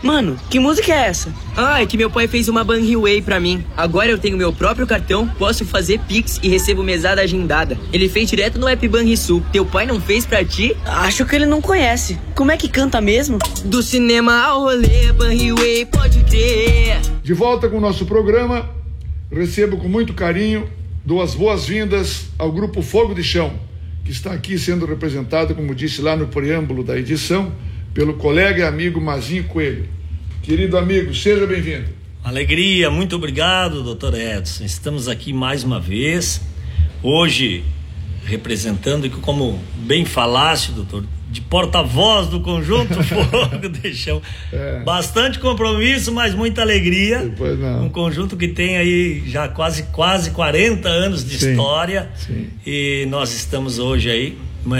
Mano, que música é essa? Ah, é que meu pai fez uma Banriway pra mim. Agora eu tenho meu próprio cartão, posso fazer Pix e recebo mesada agendada. Ele fez direto no app Banrisul. Teu pai não fez pra ti? Acho que ele não conhece. Como é que canta mesmo? Do cinema ao rolê, Banriway, pode crer. De volta com o nosso programa, recebo com muito carinho, dou as boas-vindas ao Grupo Fogo de Chão, que está aqui sendo representado, como disse lá no preâmbulo da edição, pelo colega e amigo Mazinho Coelho. Querido amigo, seja bem-vindo. Alegria, muito obrigado, doutor Edson. Estamos aqui mais uma vez, hoje representando, como bem falaste, doutor, de porta-voz do Conjunto Fogo de Chão. Bastante compromisso, mas muita alegria. Pois não. Um conjunto que tem aí já quase 40 anos de história. Sim. E nós estamos hoje aí,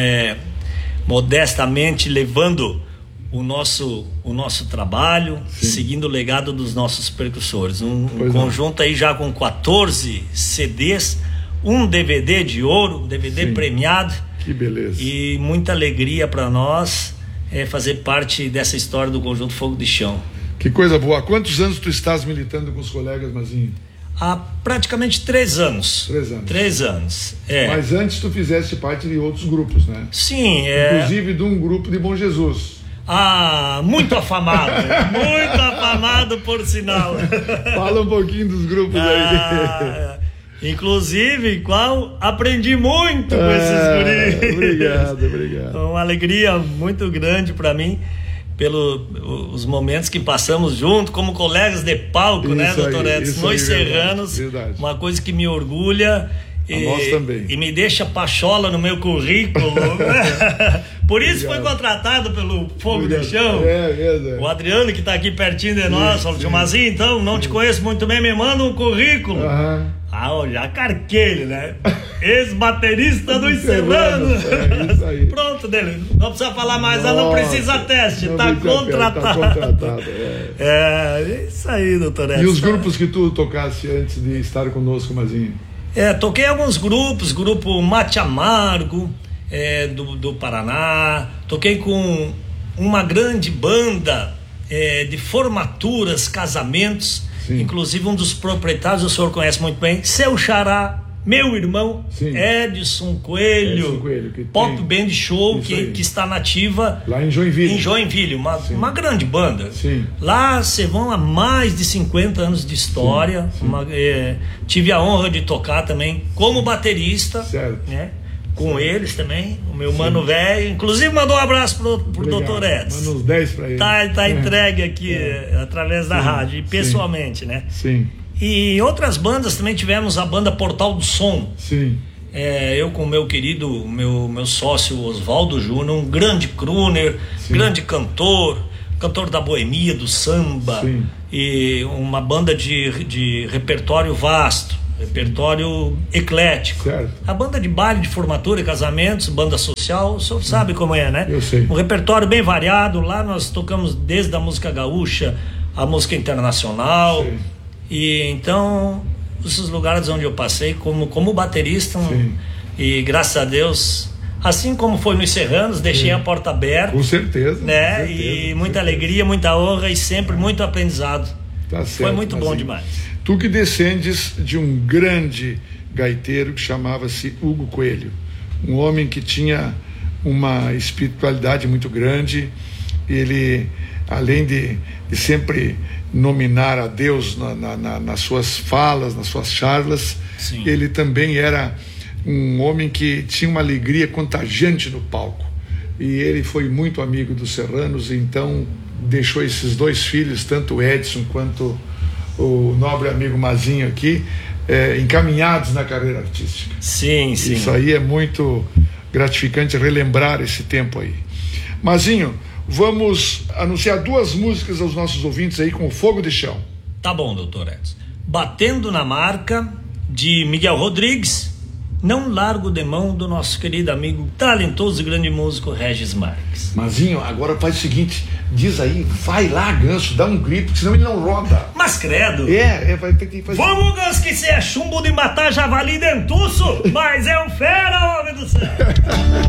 modestamente levando o nosso trabalho, seguindo o legado dos nossos percussores. Um conjunto aí já com 14 CDs, um DVD de ouro, um DVD premiado. Que beleza. E muita alegria para nós fazer parte dessa história do Conjunto Fogo de Chão. Que coisa boa. Há quantos anos tu estás militando com os colegas, Mazinho? Há praticamente 3 anos. 3 anos. 3 anos. Mas antes tu fizeste parte de outros grupos, né? Sim. Inclusive de um grupo de Bom Jesus. Muito afamado. Muito afamado, por sinal. Fala um pouquinho dos grupos aí. Inclusive, aprendi muito com esses guris. Obrigado. Uma alegria muito grande para mim, pelos momentos que passamos junto, como colegas de palco, né, doutor Edson? Nós serranos, verdade. Uma coisa que me orgulha. Nós também. E me deixa pachola no meu currículo. Por isso foi contratado pelo Fogo de Chão. O Adriano, que está aqui pertinho de nós, falou: Mazinho, então, não te conheço muito bem, me manda um currículo. Já carquei, né? Ex-baterista dos Serranos. Isso aí. Pronto, dele. Não precisa falar mais, não precisa teste. Tá contratado. Isso aí, doutor Edson. E os grupos que tu tocasse antes de estar conosco, Mazinho? Toquei alguns grupos, grupo Mate Amargo, do Paraná. Toquei com uma grande banda de formaturas, casamentos. Sim. Inclusive um dos proprietários, o senhor conhece muito bem, seu xará, meu irmão, Edson Coelho, Pop Band Show, que está nativa lá em Joinville, uma grande banda. Sim. Lá se vão há mais de 50 anos de história. Tive a honra de tocar também como baterista, né? Com eles também, o meu mano velho. Inclusive mandou um abraço pro doutor Edson. Manda uns 10 pra ele. Tá entregue aqui através da rádio e pessoalmente, né? Sim. E outras bandas também tivemos, a banda Portal do Som. Sim. Eu com o meu querido, meu sócio Oswaldo Júnior, um grande crooner, grande cantor da boemia, do samba. Sim. E uma banda de repertório vasto. Repertório eclético. Certo. A banda de baile, de formatura e casamentos, banda social, o senhor sabe como é, né? Eu sei. Um repertório bem variado. Lá nós tocamos desde a música gaúcha, a música internacional. Sim. E então, esses lugares onde eu passei como baterista, e graças a Deus, assim como foi nos Serranos, deixei a porta aberta. Com certeza. Né? Com certeza, e muita alegria, muita honra e sempre muito aprendizado. Tá certo, foi muito bom demais. Tu que descendes de um grande gaiteiro que chamava-se Hugo Coelho, um homem que tinha uma espiritualidade muito grande. Ele, além de sempre nominar a Deus nas suas falas, nas suas charlas, ele também era um homem que tinha uma alegria contagiante no palco. E ele foi muito amigo dos Serranos, então deixou esses 2 filhos, tanto o Edson quanto o nobre amigo Mazinho aqui, encaminhados na carreira artística. Sim. Isso aí é muito gratificante relembrar esse tempo aí. Mazinho, vamos anunciar 2 músicas aos nossos ouvintes aí com o Fogo de Chão. Tá bom, doutor Edson. Batendo na Marca, de Miguel Rodrigues. Não largo de mão do nosso querido amigo, talentoso e grande músico Regis Marques. Mazinho, agora faz o seguinte, diz aí, vai lá, Ganso, dá um grito, porque senão ele não roda. Mas credo. Vai ter que fazer. Vamos, Ganso, que cê é chumbo de matar javali dentuço, mas é um fera, homem do céu.